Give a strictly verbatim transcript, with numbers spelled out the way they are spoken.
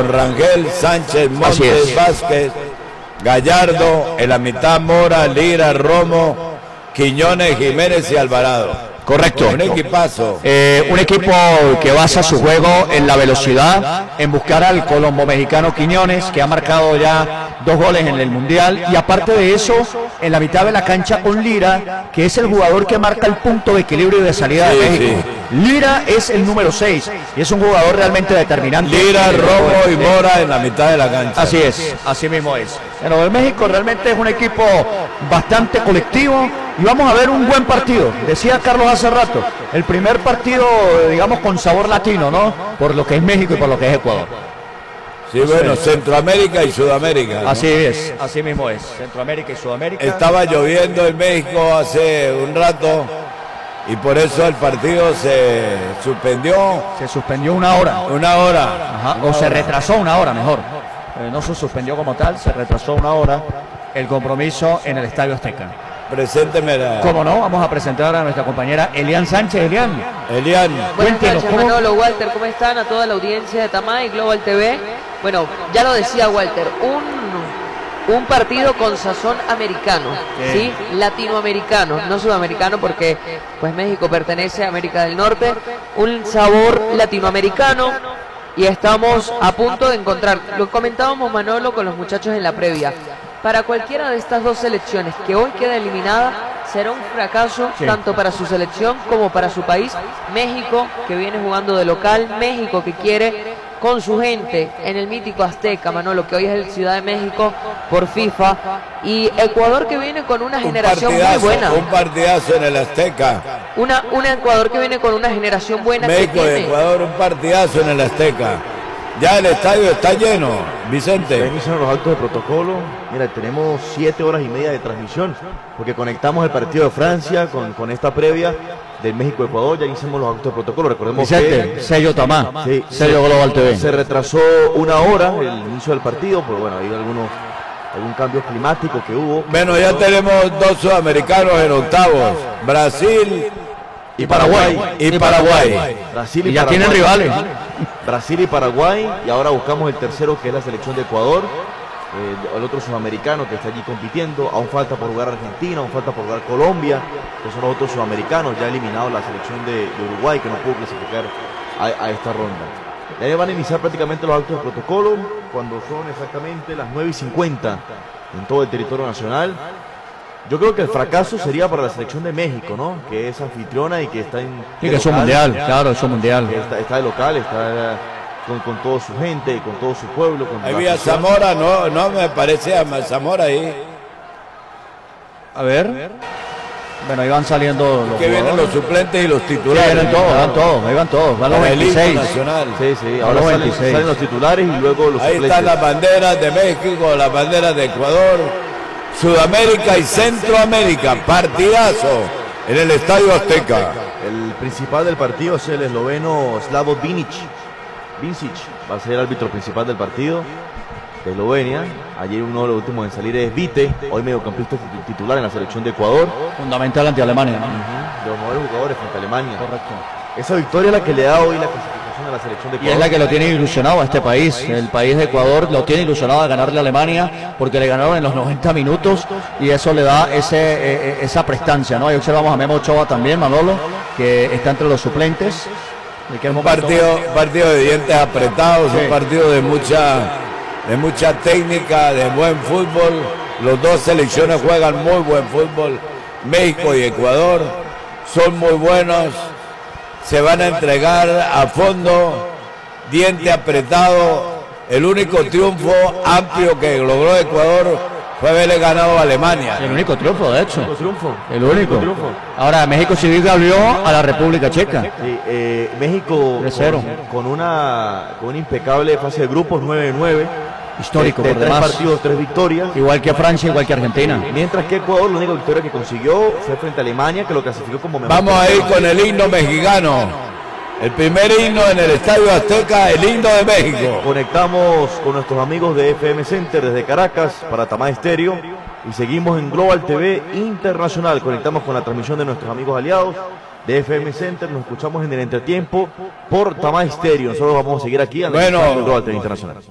con Rangel, Sánchez, Montes, Vázquez, Gallardo, en la mitad Mora, Lira, Romo, Quiñones, Jiménez y Alvarado. Correcto. Un equipazo. Eh, un equipo que basa su juego en la velocidad, en buscar al colombo mexicano Quiñones, que ha marcado ya dos goles en el Mundial, y aparte de eso, en la mitad de la cancha con Lira, que es el jugador que marca el punto de equilibrio y de salida Sí, de México. sí. Lira es el número seis y es un jugador realmente determinante. Lira, Romo y Mora en la mitad de la cancha. Así es, así mismo es. Bueno, el México realmente es un equipo bastante colectivo y vamos a ver un buen partido. Decía Carlos hace rato, el primer partido, digamos, con sabor latino, ¿no? Por lo que es México y por lo que es Ecuador. Sí, bueno, Centroamérica y Sudamérica, ¿no? Así es, así mismo es. Centroamérica y Sudamérica. Estaba lloviendo en México hace un rato y por eso el partido se suspendió. Se suspendió una hora. Una hora. Ajá, una o se hora. retrasó una hora, mejor. Eh, no se suspendió como tal, se retrasó una hora el compromiso en el Estadio Azteca. Presénteme la... ¿Cómo no? Vamos a presentar a nuestra compañera Elian Sánchez. Elian. Elian. Buenas Cuéntenos, noches, ¿cómo? Manolo, Walter, ¿cómo están? A toda la audiencia de Tamay, Global T V. Bueno, ya lo decía Walter, un, un partido con sazón americano, ¿sí? Latinoamericano, no sudamericano, porque pues México pertenece a América del Norte. Un sabor latinoamericano y estamos a punto de encontrar, lo comentábamos Manolo con los muchachos en la previa, para cualquiera de estas dos selecciones que hoy queda eliminada, será un fracaso Sí. tanto para su selección como para su país. México, que viene jugando de local, México que quiere con su gente en el mítico Azteca, Manolo, que hoy es el Ciudad de México por FIFA, y Ecuador que viene con una Un generación muy partidazo, buena, un partidazo en el Azteca. una, un Ecuador que viene con una generación buena que México y tiene. Ecuador, un partidazo en el Azteca. Ya el estadio está lleno, Ya Vicente. iniciaron los actos de protocolo. Mira, tenemos siete horas y media de transmisión, porque conectamos el partido de Francia con, con esta previa del México-Ecuador. Ya iniciamos los actos de protocolo. Recordemos Vicente, que sello Tamá, sí, sello Global T V. se retrasó una hora el inicio del partido, pero bueno, hay algunos algún cambio climático que hubo. Bueno, ya tenemos dos sudamericanos en octavos, Brasil Y Paraguay. y Paraguay. Brasil y, Y ya Paraguay. tienen rivales. Brasil y Paraguay, y ahora buscamos el tercero, que es la selección de Ecuador, eh, el otro sudamericano que está allí compitiendo. Aún falta por jugar Argentina, aún falta por jugar Colombia, que son los otros sudamericanos. Ya ha eliminado la selección de, de Uruguay, que no pudo clasificar a, a esta ronda. Ya van a iniciar prácticamente los actos de protocolo cuando son exactamente las nueve y cincuenta en todo el territorio nacional. Yo creo que el fracaso sería para la selección de México, ¿no? Que es anfitriona y que está en... Sí, que es un mundial, claro, es un que mundial. está, está de local, está con, con toda su gente, con todo su pueblo. Con Ahí la vi a afición. Zamora, no, no me parece a Zamora ahí. A ver. Bueno, ahí van saliendo los Que vienen los jugadores. suplentes y los Sí, titulares. vienen todos, van todos, ahí van todos, van los Para el himno veintiséis. nacional. Sí, sí, Ahora ahora salen, veintiséis. salen los titulares y luego los Ahí suplentes. están las banderas de México, las banderas de Ecuador, Sudamérica y Centroamérica. Partidazo en el Estadio Azteca. El principal del partido es el esloveno Slavo Vinic. Vincic va a ser el árbitro principal del partido de Eslovenia. Ayer uno de los últimos en salir es Vite, hoy mediocampista titular en la selección de Ecuador. Fundamental ante Alemania, ¿no? De los mejores jugadores frente a Alemania. Correcto. Esa victoria es la que le da hoy la clasificación a la selección de Y Ecuador. es la que lo tiene ilusionado a este país. El país de Ecuador lo tiene ilusionado a ganarle a Alemania porque le ganaron en los noventa minutos y eso le da ese, eh, esa prestancia, ¿no? Ahí observamos a Memo Ochoa también, Manolo, que está entre los suplentes. ¿De qué Un momento? partido, partido de dientes apretados, Sí. un partido de mucha, de mucha técnica, de buen fútbol. Los dos selecciones juegan muy buen fútbol. México y Ecuador son muy buenos. Se van a entregar a fondo, diente apretado. El único triunfo amplio que logró Ecuador fue haberle ganado a Alemania. El único triunfo, de hecho. triunfo. El único. triunfo. Ahora, México Civil abrió a la República Checa. Sí, eh, México tres cero. con, con una con una impecable fase de grupos nueve nueve. Histórico, de, de por tres demás. partidos, tres victorias. Igual que Francia, igual que Argentina. Mientras que Ecuador, la única victoria que consiguió fue frente a Alemania, que lo clasificó como mejor. Vamos a ir con el himno mexicano. El primer himno en el Estadio Azteca, el himno de México. Conectamos con nuestros amigos de F M Center desde Caracas para Tamay Estéreo y seguimos en Global T V Internacional. Conectamos con la transmisión de nuestros amigos aliados de F M Center. Nos escuchamos en el entretiempo por Tamay Estéreo. Nosotros vamos a seguir aquí en Bueno. Global T V Internacional.